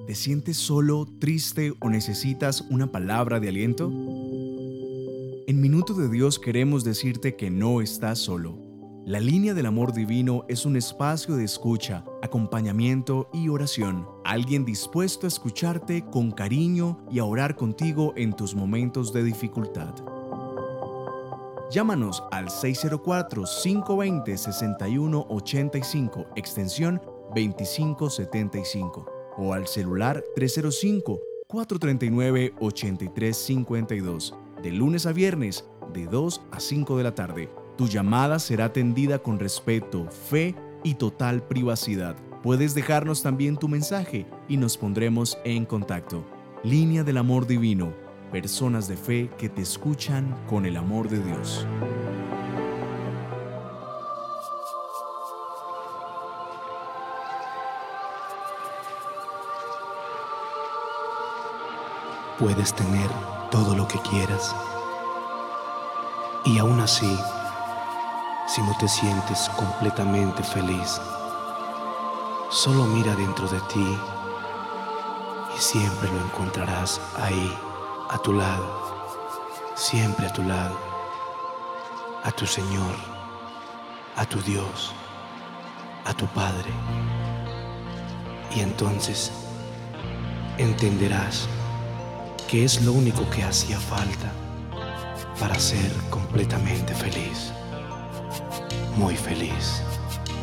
¿Te sientes solo, triste o necesitas una palabra de aliento? En Minuto de Dios queremos decirte que no estás solo. La línea del amor divino es un espacio de escucha, acompañamiento y oración. Alguien dispuesto a escucharte con cariño y a orar contigo en tus momentos de dificultad. Llámanos al 604-520-6185, extensión 2575, o al celular 305-439-8352, de lunes a viernes, de 2 a 5 de la tarde. Tu llamada será atendida con respeto, fe y total privacidad. Puedes dejarnos también tu mensaje y nos pondremos en contacto. Línea del Amor Divino. Personas de fe que te escuchan con el amor de Dios. Puedes tener todo lo que quieras y aún así, si no te sientes completamente feliz, solo mira dentro de ti y siempre lo encontrarás ahí, a tu lado, siempre a tu lado, a tu Señor, a tu Dios, a tu Padre. Y entonces entenderás que es lo único que hacía falta para ser completamente feliz, muy feliz.